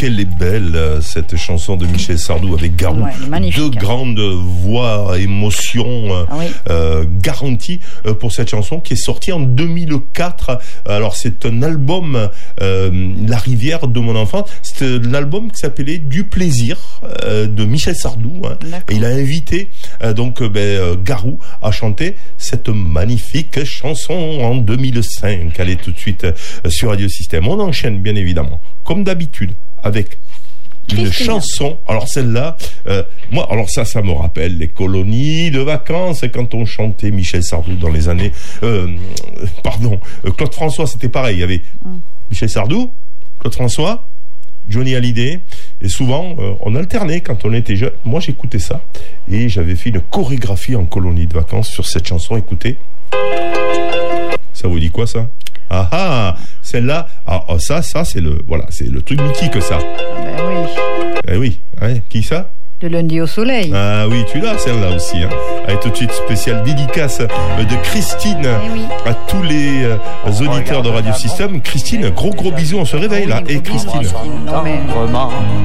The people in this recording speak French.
qu'elle est belle, cette chanson de Michel Sardou avec Garou. Deux grandes voix, émotions garanties pour cette chanson qui est sortie en 2004. Alors c'est un album, La rivière de mon enfance. C'est un album qui s'appelait Du plaisir de Michel Sardou. Et il a invité Garou à chanter cette magnifique chanson en 2005. Elle est tout de suite sur Radio Système. On enchaîne bien évidemment, comme d'habitude, avec une chanson. Alors celle-là, moi, alors ça me rappelle les colonies de vacances quand on chantait Michel Sardou dans les années. Claude François, c'était pareil. Il y avait Michel Sardou, Claude François, Johnny Hallyday, et souvent on alternait quand on était jeune. Moi j'écoutais ça et j'avais fait une chorégraphie en colonie de vacances sur cette chanson. Écoutez, ça vous dit quoi ça? Celle-là, ça c'est le truc mythique ça. Ben oui. Eh oui, qui ça? De lundi au soleil. Ah oui, tu l'as celle-là aussi. Allez, tout de suite, spéciale dédicace de Christine à tous les auditeurs de Radio Système. Christine, gros bisous, on se réveille là. Et Christine.